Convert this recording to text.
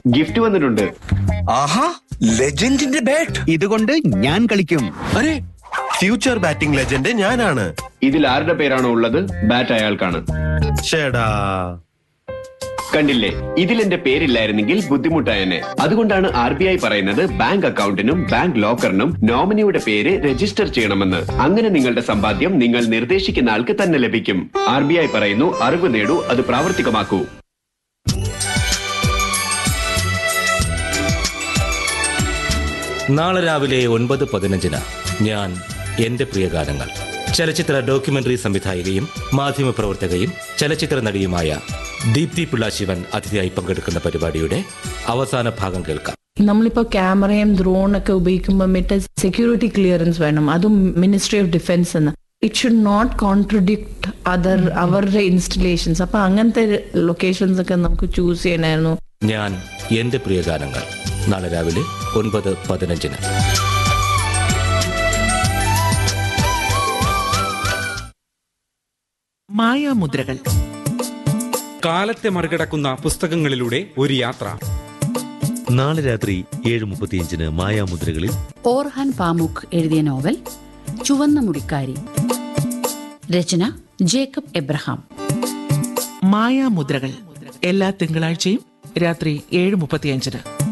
Gift വന്നിട്ടുണ്ട്. ആഹാ, ലെജൻഡിന്റെ bat. ഇതുകൊണ്ട് ഞാൻ കളിക്കും. അരെ, ഫ്യൂച്ചർ ബാറ്റിംഗ് ലെജൻഡ് ഞാനാണ്. ഇതിൽ ആരുടെ പേരാണോ ഉള്ളത്, ബാറ്റ് അയാൾക്കാണ്. ചേടാ, കണ്ടില്ലേ, ഇതിൽ എന്റെ പേരില്ലായിരുന്നെങ്കിൽ ബുദ്ധിമുട്ടായെന്നെ. അതുകൊണ്ടാണ് RBI പറയുന്നത് ബാങ്ക് അക്കൗണ്ടിനും ബാങ്ക് ലോക്കറിനും നോമിനിയുടെ പേര് രജിസ്റ്റർ ചെയ്യണമെന്ന്. അങ്ങനെ നിങ്ങളുടെ സമ്പാദ്യം നിങ്ങൾ നിർദ്ദേശിക്കുന്ന ആൾക്ക് തന്നെ ലഭിക്കും. RBI പറയുന്നു, അറിവ് നേടൂ, അത് പ്രാവർത്തികമാക്കൂ. നാളെ രാവിലെ 9:15 ഞാൻ എന്റെ പ്രിയഗാനങ്ങൾ ചലച്ചിത്ര ഡോക്യുമെന്ററി സംവിധായികയും മാധ്യമപ്രവർത്തകയും ചലച്ചിത്ര നടിയുമായ ദീപ്തി പിള്ള ശിവൻ അതിഥിയായി പങ്കെടുക്കുന്ന പരിപാടിയുടെ അവസാന ഭാഗം കേൾക്കാം. നമ്മളിപ്പോൾ ക്യാമറയും ഡ്രോണൊക്കെ ഉപയോഗിക്കുമ്പോൾ സെക്യൂരിറ്റി ക്ലിയറൻസ് വേണം, അതും മിനിസ്ട്രി ഓഫ് ഡിഫൻസ് എന്ന്. ഇറ്റ് ഷുഡ് നോട്ട് കോൺട്രഡിക്ട് അവരുടെ ഇൻസ്റ്റലേഷൻസ്. അപ്പൊ അങ്ങനത്തെ ലൊക്കേഷൻസ് ഒക്കെ നമുക്ക് ചൂസ് ചെയ്യണമായിരുന്നു. ഞാൻ എന്റെ പ്രിയഗാനങ്ങൾ നാളെ രാവിലെ 9:15. മായാമുദ്രകൾ. കാലത്തെ മറികടക്കുന്ന പുസ്തകങ്ങളിലൂടെ ഒരു യാത്ര. നാളെ രാത്രി 7:35 മായാമുദ്രകളിൽ ഓർഹാൻ പാമുക്ക് എഴുതിയ നോവൽ ചുവന്ന മുടിക്കാരി. രചന ജേക്കബ് എബ്രഹാം. മായാമുദ്രകൾ എല്ലാ തിങ്കളാഴ്ചയും രാത്രി 7:35.